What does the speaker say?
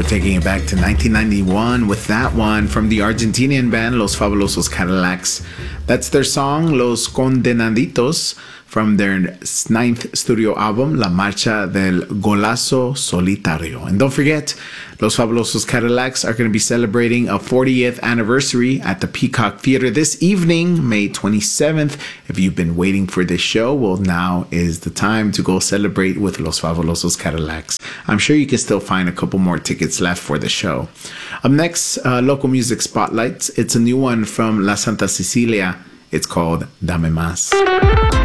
We're taking it back to 1991 with that one from the Argentinian band Los Fabulosos Cadillacs. That's their song, Los Condenaditos, from their 9th studio album, La Marcha del Golazo Solitario. And don't forget, Los Fabulosos Cadillacs are going to be celebrating a 40th anniversary at the Peacock Theater this evening, May 27th. If you've been waiting for this show, well, now is the time to go celebrate with Los Fabulosos Cadillacs. I'm sure you can still find a couple more tickets left for the show. Up next, local music spotlights. It's a new one from La Santa Cecilia. It's called Dame Más.